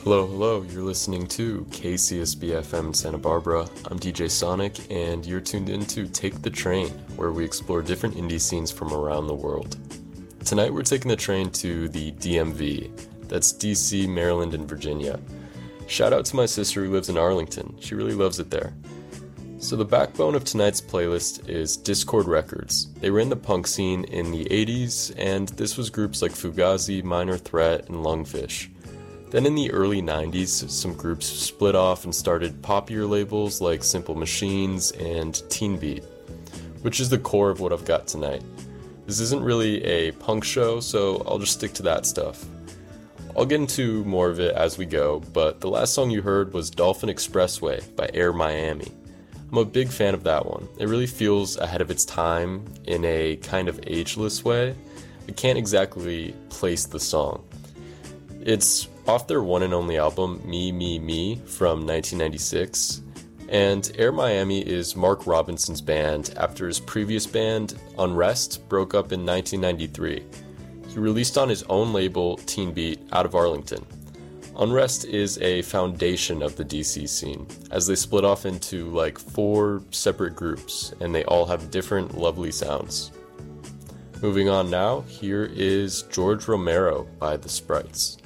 Hello, hello, you're listening to KCSB FM in Santa Barbara. I'm DJ Sonic, and you're tuned in to Take the Train, where we explore different indie scenes from around the world. Tonight we're taking the train to the DMV, that's DC, Maryland, and Virginia. Shout out to my sister who lives in Arlington, she really loves it there. So the backbone of tonight's playlist is Dischord Records. They ran the punk scene in the 80s, and this was groups like Fugazi, Minor Threat, and Lungfish. Then in the early 90s, some groups split off and started poppier labels like Simple Machines and Teen Beat, which is the core of what I've got tonight. This isn't really a punk show, so I'll just stick to that stuff. I'll get into more of it as we go, but the last song you heard was Dolphin Expressway by Air Miami. I'm a big fan of that one. It really feels ahead of its time in a kind of ageless way. I can't exactly place the song. It's off their one and only album, Me, Me, Me, from 1996, and Air Miami is Mark Robinson's band after his previous band, Unrest, broke up in 1993. He released on his own label, Teen Beat, out of Arlington. Unrest is a foundation of the DC scene, as they split off into like 4 separate groups, and they all have different lovely sounds. Moving on now, here is George Romero by The Sprites.